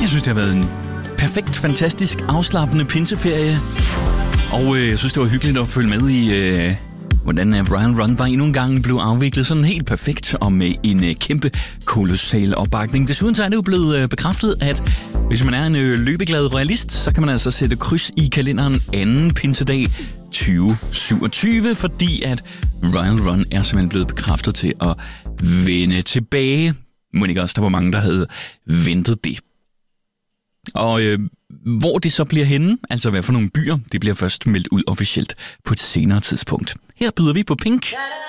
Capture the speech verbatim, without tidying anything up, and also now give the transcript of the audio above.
synes, det har været en perfekt, fantastisk, afslappende pinseferie. Og øh, jeg synes, det var hyggeligt at følge med i, øh, hvordan Royal Run var endnu en gang blev afviklet sådan helt perfekt og med en øh, kæmpe, kolossal opbakning. Desuden så er det jo blevet øh, bekræftet, at hvis man er en øh, løbeglad royalist, så kan man altså sætte kryds i kalenderen anden pinsedag tyve syvogtyve, fordi at Royal Run er simpelthen blevet bekræftet til at vende tilbage. Må ikke også, der var mange, der havde ventet det. Og øh, hvor det så bliver henne, altså hvad for nogle byer, det bliver først meldt ud officielt på et senere tidspunkt. Her byder vi på Pink.